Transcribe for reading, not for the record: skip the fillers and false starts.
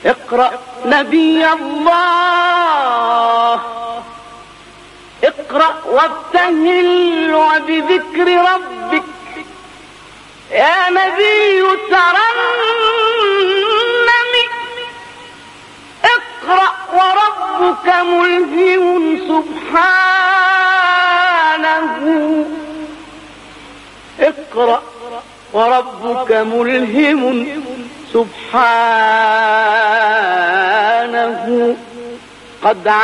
اقرأ نبي الله، اقرأ وابتهل وبذكر ربك يا نبي ترنمي. اقرأ وربك ملهم سبحانه، اقرأ وربك ملهم سبحانه. قد